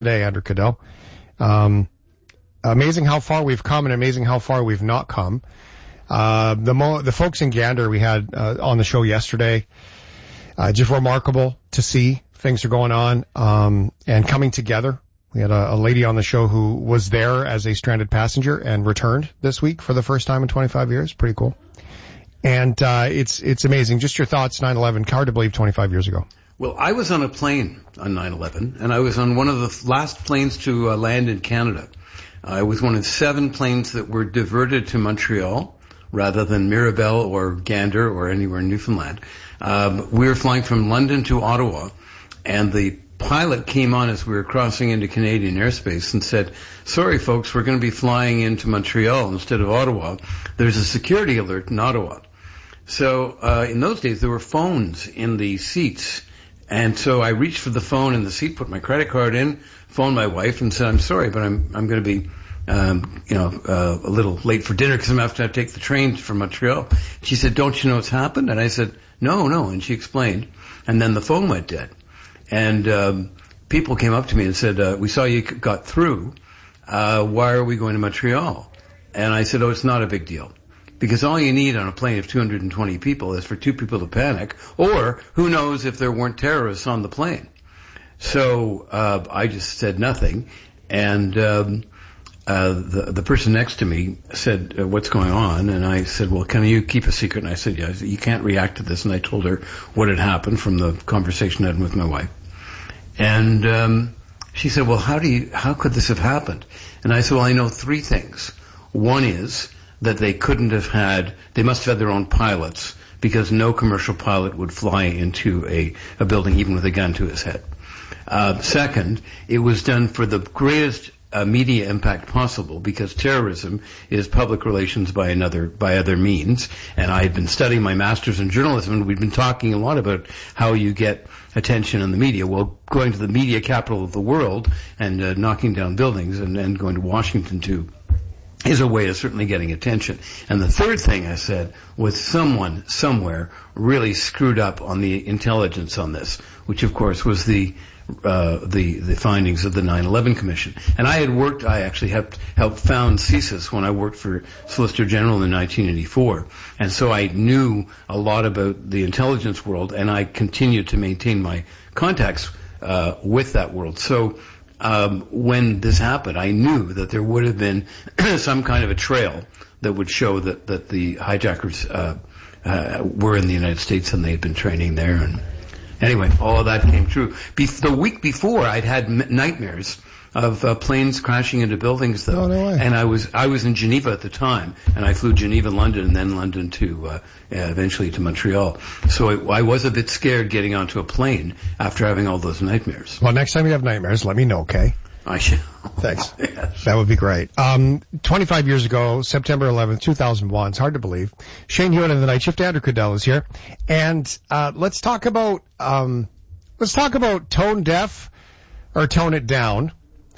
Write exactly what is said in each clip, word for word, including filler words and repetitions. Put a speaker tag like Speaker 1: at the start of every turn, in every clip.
Speaker 1: Today, Andrew Cadell. Um, amazing how far we've come and amazing how far we've not come. Uh, the mo- the folks in Gander we had uh, on the show yesterday, uh, just remarkable to see. Things are going on um, and coming together. We had a, a lady on the show who was there as a stranded passenger and returned this week for the first time in twenty-five years. Pretty cool. And uh, it's it's amazing. Just your thoughts, nine eleven, hard to believe twenty-five years ago.
Speaker 2: Well, I was on a plane on nine eleven, and I was on one of the last planes to uh, land in Canada. I was one of seven planes that were diverted to Montreal rather than Mirabel or Gander or anywhere in Newfoundland. Um, we were flying from London to Ottawa, and the pilot came on as we were crossing into Canadian airspace and said, sorry, folks, we're going to be flying into Montreal instead of Ottawa. There's a security alert in Ottawa. So uh, in those days, there were phones in the seats. And so I reached for the phone in the seat, put my credit card in, phoned my wife and said, I'm sorry, but I'm I'm going to be, um, you know, uh, a little late for dinner because I'm going to have to take the train from Montreal. She said, don't you know what's happened? And I said, no, no. And she explained. And then the phone went dead. And um, people came up to me and said, uh, we saw you got through. Uh, why are we going to Montreal? And I said, oh, it's not a big deal. Because all you need on a plane of two hundred twenty people is for two people to panic, or who knows if there weren't terrorists on the plane. So uh, I just said nothing, and um, uh, the the person next to me said, uh, what's going on? And I said, well, can you keep a secret? And I said, yes, you can't react to this. And I told her what had happened from the conversation I had with my wife. And um, she said, well, how do you, how could this have happened? And I said, well, I know three things. One is that they couldn't have had, they must have had their own pilots, because no commercial pilot would fly into a, a building even with a gun to his head. Uh, second, it was done for the greatest uh, media impact possible, because terrorism is public relations by another, by other means. And I had been studying my master's in journalism, and we'd been talking a lot about how you get attention in the media. Well, going to the media capital of the world and uh, knocking down buildings and, and going to Washington to is a way of certainly getting attention. And the third thing I said was someone somewhere really screwed up on the intelligence on this, which of course was the uh the the findings of the nine eleven Commission. And I had worked, I actually helped helped found CSIS when I worked for Solicitor General in nineteen eighty-four. And so I knew a lot about the intelligence world, and I continued to maintain my contacts uh with that world. So Um, when this happened, I knew that there would have been some kind of a trail that would show that, that the hijackers uh, uh, were in the United States and they had been training there. And anyway, all of that came true. Be- the week before, I'd had m- nightmares of uh, planes crashing into buildings, though.
Speaker 1: Oh, no way.
Speaker 2: And I was I was in Geneva at the time, and I flew Geneva, London, and then London to uh, eventually to Montreal. So it, I was a bit scared getting onto a plane after having all those nightmares.
Speaker 1: Well, next time you have nightmares, let me know, okay?
Speaker 2: I shall.
Speaker 1: Thanks.
Speaker 2: Yes.
Speaker 1: That would be great. Um, twenty-five years ago, September eleventh, two thousand one. It's hard to believe. Shane Hewitt of the Night Shift, Andrew Cadell is here. And uh, let's talk about um, let's talk about tone deaf or tone it down.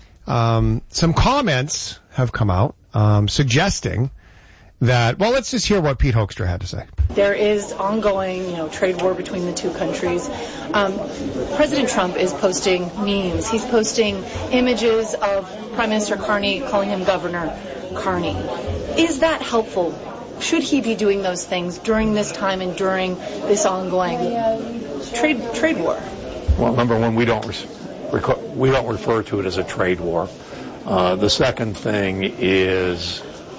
Speaker 1: Um, some comments have come out um, suggesting that, well, let's just hear what Pete Hoekstra had to say.
Speaker 3: There is ongoing, you know, trade war between the two countries. Um, President Trump is posting memes. He's posting images of Prime Minister Carney calling him Governor Carney. Is that helpful? Should he be doing those things during this time and during this ongoing trade trade war?
Speaker 4: Well, number one, we don't res- rec- we don't refer to it as a trade war. Uh, the second thing is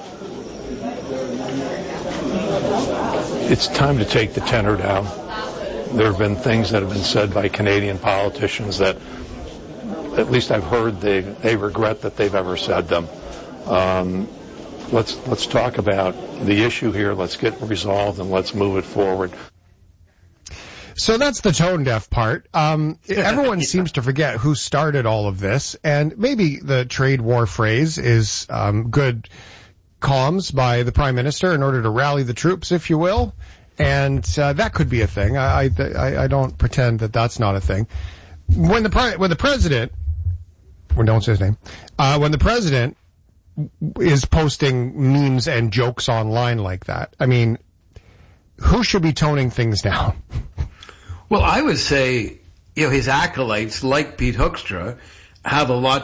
Speaker 4: it's time to take the tenor down. There have been things that have been said by Canadian politicians that, at least I've heard, they they regret that they've ever said them. Um, let's let's talk about the issue here. Let's get it resolved and let's move it forward.
Speaker 1: So that's the tone deaf part. Um, everyone yeah. seems to forget who started all of this, and maybe the trade war phrase is um, good comms by the Prime Minister in order to rally the troops, if you will, and uh, that could be a thing. I, I I don't pretend that that's not a thing. When the when the president, well, don't say his name, uh, when the president is posting memes and jokes online like that, I mean, who should be toning things down?
Speaker 2: Well, I would say, you know, his acolytes, like Pete Hoekstra, have a lot